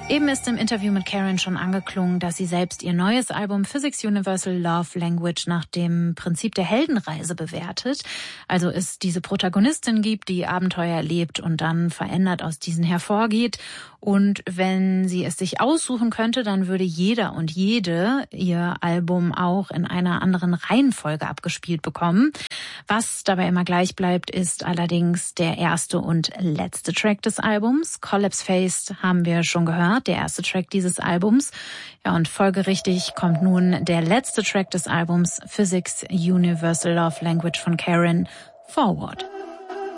Eben ist im Interview mit Karen schon angeklungen, dass sie selbst ihr neues Album Physics Universal Love Language nach dem Prinzip der Heldenreise bewertet. Also es diese Protagonistin gibt, die Abenteuer erlebt und dann verändert aus diesen hervorgeht. Und wenn sie es sich aussuchen könnte, dann würde jeder und jede ihr Album auch in einer anderen Reihenfolge abgespielt bekommen. Was dabei immer gleich bleibt, ist allerdings der erste und letzte Track des Albums. Collapse Faced haben wir schon gehört, der erste Track dieses Albums. Ja, und folgerichtig kommt nun der letzte Track des Albums, Physics Universal Love Language von Karen, Forward.